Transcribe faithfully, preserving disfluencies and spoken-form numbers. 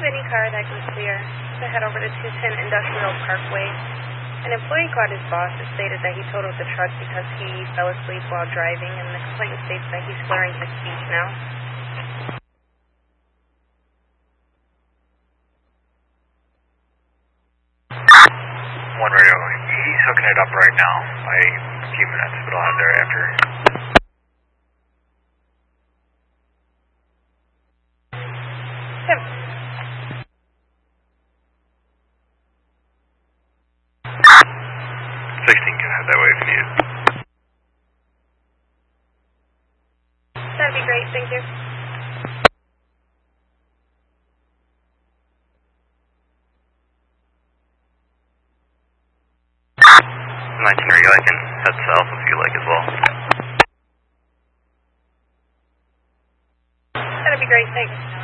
any car that can clear to head over to two ten Industrial Parkway. An employee called his boss and stated that he totaled the truck because he fell asleep while driving, and the complaint states that he's slurring his speech now. One radio, he's hooking it up right now by a few minutes, but I'll have thereafter. Tim. sixteen can head that way if you need it. That'd be great, thank you. nineteen radio, I can head south if you like as well. That'd be great, thanks.